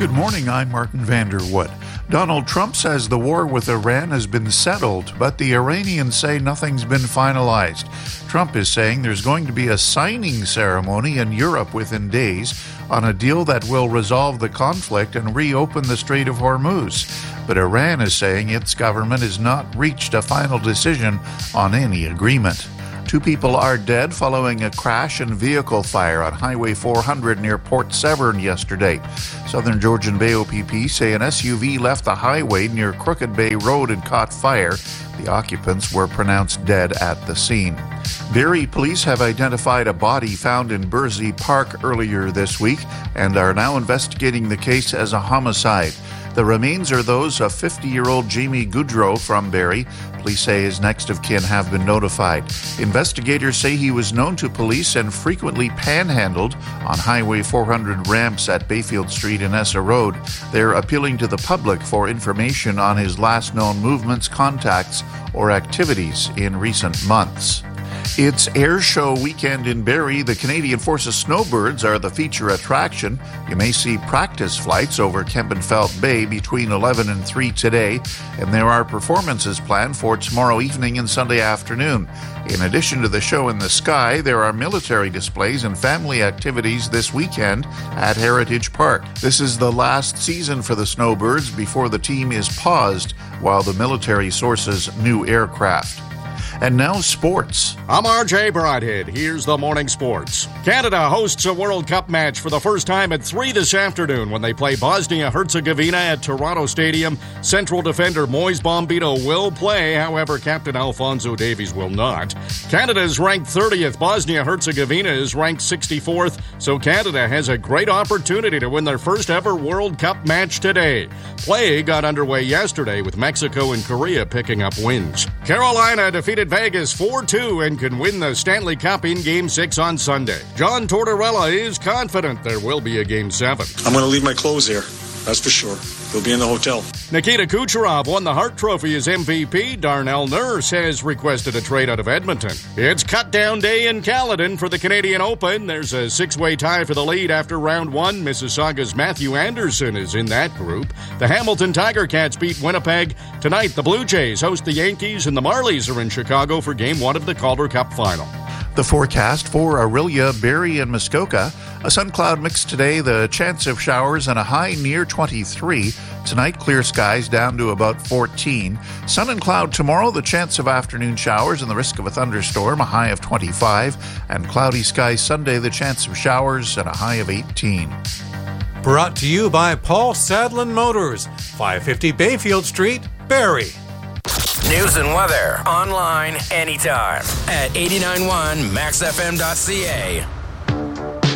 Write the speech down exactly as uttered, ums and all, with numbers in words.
Good morning, I'm Martin Vanderwood. Donald Trump says the war with Iran has been settled, but the Iranians say nothing's been finalized. Trump is saying there's going to be a signing ceremony in Europe within days on a deal that will resolve the conflict and reopen the Strait of Hormuz. But Iran is saying its government has not reached a final decision on any agreement. Two people are dead following a crash and vehicle fire on Highway four hundred near Port Severn yesterday. Southern Georgian Bay O P P say an S U V left the highway near Crooked Bay Road and caught fire. The occupants were pronounced dead at the scene. Barrie police have identified a body found in Bursey Park earlier this week and are now investigating the case as a homicide. The remains are those of fifty-year-old Jamie Goodrow from Barrie. Police say his next of kin have been notified. Investigators say he was known to police and frequently panhandled on Highway four hundred ramps at Bayfield Street and Essa Road. They're appealing to the public for information on his last known movements, contacts, or activities in recent months. It's Air Show weekend in Barrie. The Canadian Forces Snowbirds are the feature attraction. You may see practice flights over Kempenfelt Bay between eleven and three today, and there are performances planned for tomorrow evening and Sunday afternoon. In addition to the show in the sky, there are military displays and family activities this weekend at Heritage Park. This is the last season for the Snowbirds before the team is paused while the military sources new aircraft. And now sports. I'm R J Broadhead. Here's the morning sports. Canada hosts a World Cup match for the first time at three this afternoon when they play Bosnia-Herzegovina at Toronto Stadium. Central defender Moise Bombito will play, however, Captain Alphonso Davies will not. Canada is ranked thirtieth. Bosnia-Herzegovina is ranked sixty-fourth, so Canada has a great opportunity to win their first ever World Cup match today. Play got underway yesterday with Mexico and Korea picking up wins. Carolina defeated Vegas four two and can win the Stanley Cup in Game six on Sunday. John Tortorella is confident there will be a Game seven. I'm going to leave my clothes here, that's for sure. They'll be in the hotel. Nikita Kucherov won the Hart Trophy as M V P. Darnell Nurse has requested a trade out of Edmonton. It's cut-down day in Caledon for the Canadian Open. There's a six-way tie for the lead after round one. Mississauga's Matthew Anderson is in that group. The Hamilton Tiger Cats beat Winnipeg. Tonight, the Blue Jays host the Yankees, and the Marlies are in Chicago for Game one of the Calder Cup Final. The forecast for Orillia, Barrie, and Muskoka. A sun cloud mix today, the chance of showers and a high near twenty-three. Tonight, clear skies down to about fourteen. Sun and cloud tomorrow, the chance of afternoon showers and the risk of a thunderstorm, a high of twenty-five. And cloudy skies Sunday, the chance of showers and a high of eighteen. Brought to you by Paul Sadlin Motors, five fifty Bayfield Street, Barrie. News and weather online anytime at eighty-nine point one max f m dot c a.